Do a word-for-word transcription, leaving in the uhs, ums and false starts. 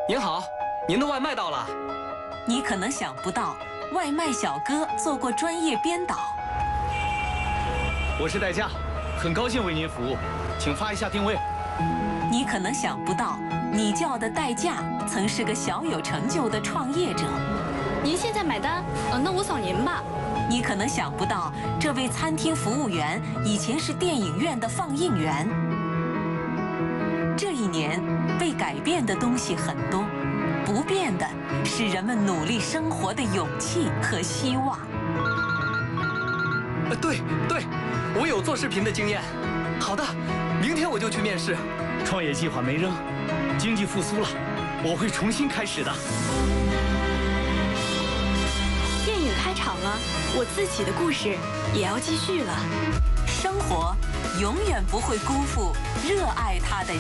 您好，您的外卖到了。 你可能想不到，外卖小哥做过专业编导。 我是代驾，很高兴为您服务，请发一下定位。 你可能想不到，你叫的代驾曾是个小有成就的创业者。 您现在买单？呃，那我扫您吧。 你可能想不到，这位餐厅服务员以前是电影院的放映员。这一年，被改变的东西很多，不变的是人们努力生活的勇气和希望。 呃，对对，我有做视频的经验。好的，明天我就去面试。 创业计划没扔，经济复苏了，我会重新开始的。 电影开场了，我自己的故事也要继续了。 生活永远不会辜负热爱它的